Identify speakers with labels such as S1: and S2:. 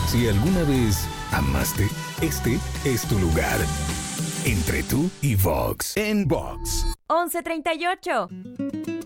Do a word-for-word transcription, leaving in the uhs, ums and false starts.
S1: Si alguna vez amaste, este es tu lugar. Entre tú y Vox. En Vox.
S2: once treinta y ocho.